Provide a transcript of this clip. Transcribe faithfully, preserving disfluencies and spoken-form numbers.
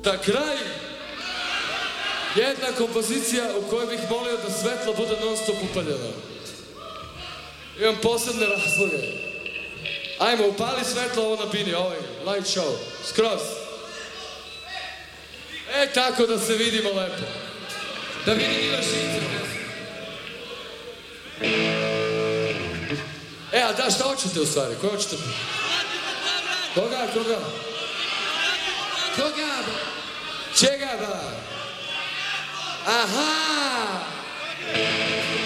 Za kraj, jedna kompozicija u kojoj bih molio da svetlo bude non stop upaljeno. Imam posebne razloge. Ajmo, upali svetlo ovo na bini, ovaj light show, skroz. E, tako da se vidimo lepo. Da vidim i vršice. E, a da, šta hoćete u stvari? Koje hoćete? Koga, koga? Koga? Čega, ba? Aha!